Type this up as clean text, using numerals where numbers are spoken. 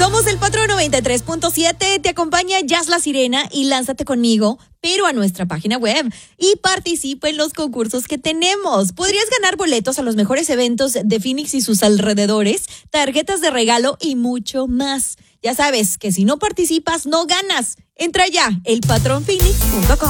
Somos el Patrón 93.7, te acompaña Jazz La Sirena y lánzate conmigo, pero a nuestra página web y participa en los concursos que tenemos. Podrías ganar boletos a los mejores eventos de Phoenix y sus alrededores, tarjetas de regalo y mucho más. Ya sabes que si no participas, no ganas. Entra ya, elpatronphoenix.com.